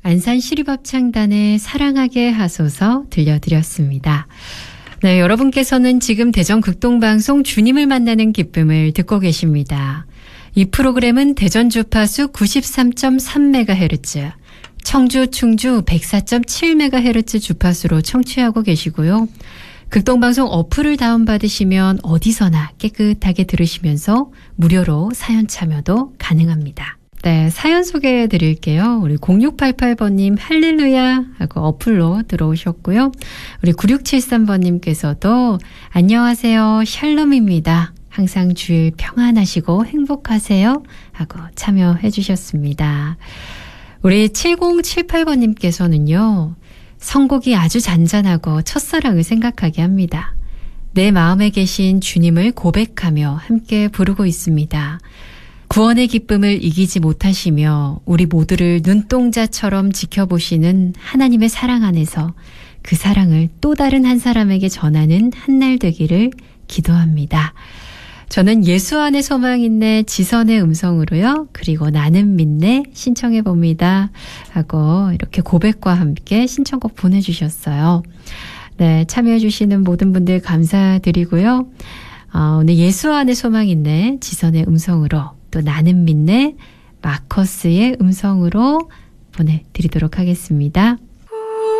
안산 시립합창단의 사랑하게 하소서 들려드렸습니다. 네, 여러분께서는 지금 대전 극동방송 주님을 만나는 기쁨을 듣고 계십니다. 이 프로그램은 대전 주파수 93.3MHz, 청주, 충주 104.7MHz 주파수로 청취하고 계시고요. 극동방송 어플을 다운받으시면 어디서나 깨끗하게 들으시면서 무료로 사연 참여도 가능합니다. 네, 사연 소개해 드릴게요. 우리 0688번님 할렐루야 하고 어플로 들어오셨고요. 우리 9673번님께서도 안녕하세요. 샬롬입니다. 항상 주일 평안하시고 행복하세요 하고 참여해 주셨습니다. 우리 7078번님께서는요. 선곡이 아주 잔잔하고 첫사랑을 생각하게 합니다. 내 마음에 계신 주님을 고백하며 함께 부르고 있습니다. 구원의 기쁨을 이기지 못하시며 우리 모두를 눈동자처럼 지켜보시는 하나님의 사랑 안에서 그 사랑을 또 다른 한 사람에게 전하는 한날 되기를 기도합니다. 저는 예수 안에 소망 있네 지선의 음성으로요. 그리고 나는 믿네 신청해 봅니다. 하고 이렇게 고백과 함께 신청곡 보내주셨어요. 네, 참여해 주시는 모든 분들 감사드리고요. 오늘 예수 안에 소망 있네 지선의 음성으로 또 나는 믿네 마커스의 음성으로 보내드리도록 하겠습니다.